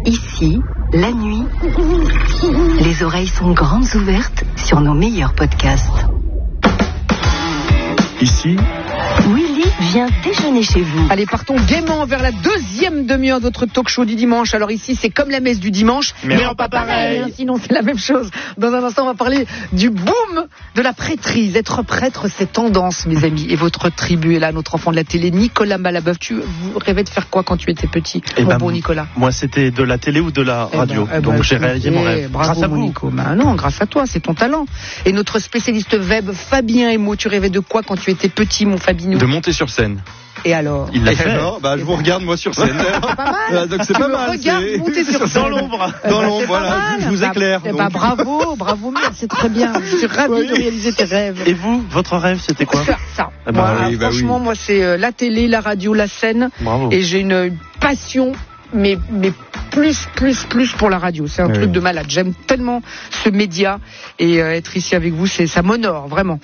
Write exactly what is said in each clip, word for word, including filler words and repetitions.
Ici, la nuit, les oreilles sont grandes ouvertes sur nos meilleurs podcasts. Ici, Willy vient déjeuner chez vous. Allez, partons gaiement vers la deuxième demi-heure de notre talk show du dimanche. Alors ici, c'est comme la messe du dimanche, mais, mais en pas pareil. hein, sinon c'est la même chose. Dans un instant, on va parler du boom de la prêtrise. Être prêtre, c'est tendance, mes amis. Et votre tribu est là, notre enfant de la télé, Nicolas Malabeuf. Tu vous rêvais de faire quoi quand tu étais petit, eh mon ben, bon Nicolas? Moi, c'était de la télé ou de la Eh radio. ben, eh ben, Donc j'ai écoute, réalisé mon eh, rêve. Bravo, Grâce à mon vous. Nico. Ben non, grâce à toi, c'est ton talent. Et notre spécialiste web, Fabien Emo, tu rêvais de quoi quand tu étais petit, mon Fabinou? De monter sur scène. Et alors? Il l'a Et fait. alors bah, je vous regarde moi sur scène. C'est pas mal. Donc c'est Tu pas me mal. regardes c'est- monter sur scène. Dans l'ombre. Eh Dans ben, l'ombre, c'est pas voilà, mal. je vous Bah, éclaire, eh donc. ben, bravo, bravo, merde, c'est très bien. Je suis ravi Oui. de réaliser tes rêves. Et vous, votre rêve, c'était quoi? Ça, ça. Ah bah Moi, oui, bah franchement, oui. moi, c'est euh, la télé, la radio, la scène. Bravo. Et j'ai une passion, mais, mais plus, plus, plus pour la radio. C'est un Oui. truc de malade. J'aime tellement ce média. Et euh, être ici avec vous, c'est, ça m'honore, vraiment.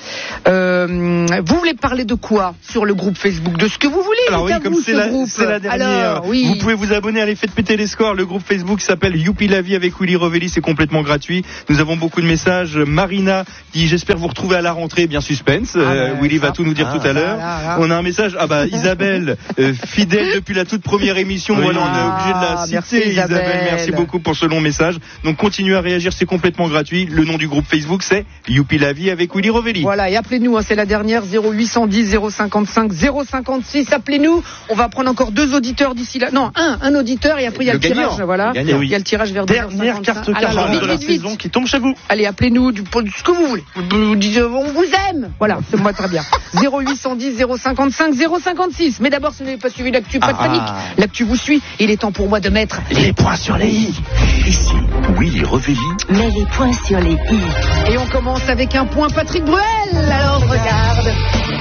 Euh, vous voulez parler de quoi sur le groupe Facebook? De ce que vous voulez? Alors c'est oui, à comme vous, c'est ce la, groupe. c'est la dernière, Alors, oui. vous pouvez vous abonner, allez faites péter les scores. Le groupe Facebook s'appelle Youpi la vie avec Willy Rovelli, c'est complètement gratuit. Nous avons beaucoup de messages. Marina dit j'espère vous retrouver à la rentrée, bien suspense. Ah Euh, ouais, Willy ça. va tout nous dire Ah, tout à l'heure. là, là. On a un message. Ah bah Isabelle, euh, fidèle depuis la toute première émission. Oui. Voilà, on est obligé de la Ah, citer. merci, Isabelle. Merci beaucoup pour ce long message. Donc continuez à réagir, c'est complètement gratuit. Le nom du groupe Facebook c'est Youpi la vie avec Willy Rovelli. Voilà, et appelez-nous, hein, c'est la dernière, zéro huit cent dix, zéro cinquante-cinq, zéro cinquante-six, appelez-nous, on va prendre encore deux auditeurs d'ici là, non, un, un auditeur, et après il y a le, Le gagnant. tirage, voilà, Le gagnant, oui. il y a le tirage vers Dernière carte deux heures cinquante-cinq. cadeau Alors, de la vite, vite, saison vite. qui tombe chez vous. Allez, appelez-nous, du, pour- ce que vous voulez, vous dites, on vous aime, voilà, c'est moi très bien, zéro huit cent dix, zéro cinquante-cinq, zéro cinquante-six, mais d'abord si vous n'avez pas suivi l'actu, pas de Ah. panique, l'actu vous suit, il est temps pour moi de mettre Les points sur les i. Ici, Willy Rovelli. Mets les points sur les i. Et on commence avec un point Patrick Bruel. Alors regarde.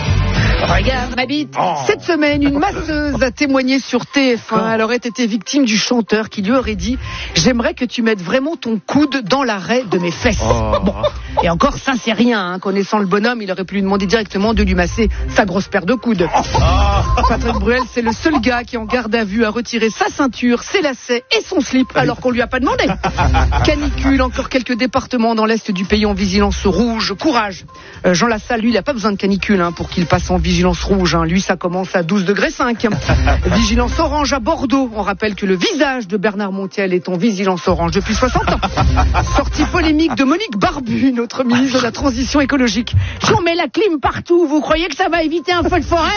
Regarde ma bite. Oh. Cette semaine, une masseuse a témoigné sur T F un. Elle aurait été victime du chanteur qui lui aurait dit « J'aimerais que tu mettes vraiment ton coude dans l'arrêt de mes fesses. Oh. » Bon. Et encore, ça c'est rien. Hein. Connaissant le bonhomme, il aurait pu lui demander directement de lui masser sa grosse paire de coudes. Patrick Bruel, c'est le seul gars qui en garde à vue a retiré sa ceinture, ses lacets et son slip alors qu'on lui a pas demandé. Canicule, encore quelques départements dans l'est du pays en vigilance rouge. Courage. Euh, Jean Lassalle, lui, il a pas besoin de canicule hein, pour qu'il passe en vigilance rouge. Hein. Lui, ça commence à douze degrés cinq. Vigilance orange à Bordeaux. On rappelle que le visage de Bernard Montiel est en vigilance orange depuis soixante ans. Sortie polémique de Monique Barbu, notre ministre de la Transition écologique. Si on met la clim partout, vous croyez que ça va éviter un feu de forêt ?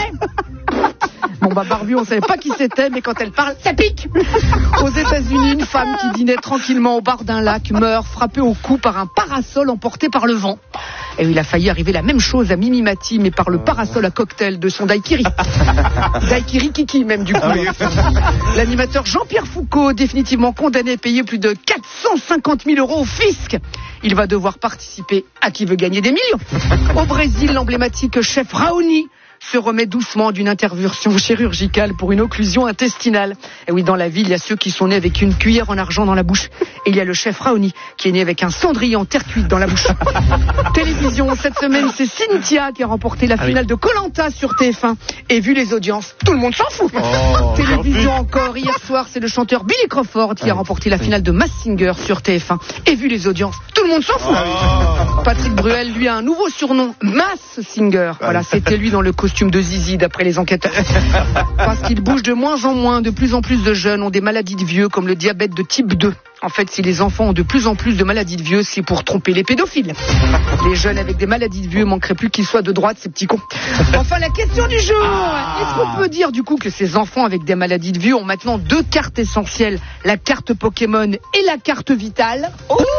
Bon bah Barbu, on savait pas qui c'était, mais quand elle parle, ça pique. Aux États-Unis, une femme qui dînait tranquillement au bar d'un lac meurt frappée au cou par un parasol emporté par le vent. Et il a failli arriver la même chose à Mimi Mati, mais par le parasol à cocktail de son daiquiri. Daiquiri Kiki même du coup. L'animateur Jean-Pierre Foucault, définitivement condamné à payer plus de quatre cent cinquante mille euros au fisc. Il va devoir participer à Qui veut gagner des millions. Au Brésil, l'emblématique chef Raoni se remet doucement d'une intervention chirurgicale pour une occlusion intestinale. Et oui, dans la ville, il y a ceux qui sont nés avec une cuillère en argent dans la bouche. Et il y a le chef Raoni qui est né avec un cendrier en terre cuite dans la bouche. Télévision, cette semaine, c'est Cynthia qui a remporté la finale de Koh-Lanta sur T F un. Et vu les audiences, tout le monde s'en fout. Oh, Télévision encore, hier soir, c'est le chanteur Billy Crawford qui a remporté la finale de Masked Singer sur T F un. Et vu les audiences, tout le monde s'en fout. Patrick Bruel, lui, a un nouveau surnom, Masked Singer. Voilà, c'était lui dans le costume de Zizi, d'après les enquêteurs. Parce qu'il bouge de moins en moins, de plus en plus de jeunes ont des maladies de vieux, comme le diabète de type deux. En fait, si les enfants ont de plus en plus de maladies de vieux, c'est pour tromper les pédophiles. Les jeunes avec des maladies de vieux manqueraient plus qu'ils soient de droite, ces petits cons. Enfin, la question du jour. Est-ce qu'on peut dire du coup que ces enfants avec des maladies de vieux ont maintenant deux cartes essentielles, la carte Pokémon et la carte Vitale?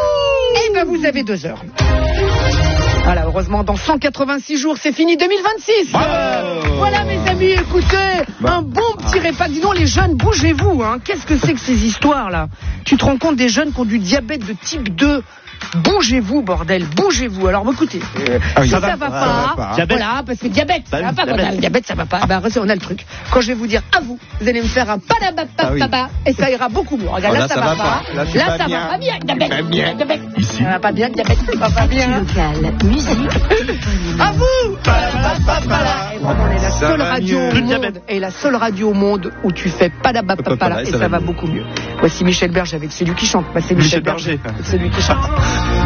Eh ben, vous avez deux heures. Voilà, heureusement, dans cent quatre-vingt-six jours, c'est fini deux mille vingt-six. Bravo. Voilà, mes amis, écoutez, un bon petit repas. Dis donc, les jeunes, bougez-vous. Hein. Qu'est-ce que c'est que ces histoires-là? Tu te rends compte des jeunes qui ont du diabète de type deux? Bougez-vous, bordel, bougez-vous. Alors, écoutez, euh, Ah oui, si ça ça, va, va, ça pas, va pas, hein. diabète. Voilà, parce que diabète, ça Bah va oui, pas. Quand diabète. on a le diabète, ça va pas. Bah, on a le truc. Quand je vais vous dire à vous, vous allez me faire un padabapapaba et ça ira beaucoup mieux. Regarde, Oh, là, ça, va pas. Là, c'est Là, pas ça bien. va pas bien. Diabète, Pas bien. diabète. Ici. Ça va pas bien, diabète, ça va pas bien. Local, musique, À vous. Et vraiment, on est là Ça seule va radio mieux. au Plus de monde diabète. et la seule radio au monde où tu fais padabapapala et ça va beaucoup mieux. Voici Michel Berger avec celui qui chante. Bah, c'est Michel, Michel Berger. Berger, celui qui chante.